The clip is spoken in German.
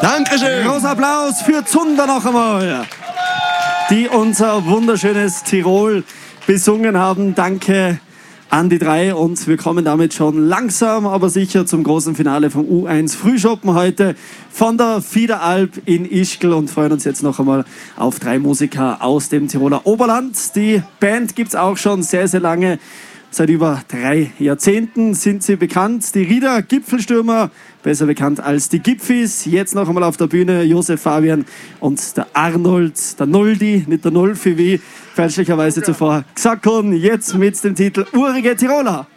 Dankeschön. Großer Applaus für Zunder noch einmal, die unser wunderschönes Tirol besungen haben. Danke an die drei und wir kommen damit schon langsam, aber sicher zum großen Finale vom U1 Frühschoppen heute von der Fiederalp in Ischgl und freuen uns jetzt noch einmal auf drei Musiker aus dem Tiroler Oberland. Die Band gibt es auch schon sehr, sehr lange. Seit über 3 Jahrzehnten sind sie bekannt. Die Rieder Gipfelstürmer, besser bekannt als die Gipfis. Jetzt noch einmal auf der Bühne Josef Fabian und der Arnold, der Noldi, nicht der Nolfi wie fälschlicherweise zuvor gesagt wurden. Jetzt mit dem Titel Urige Tiroler.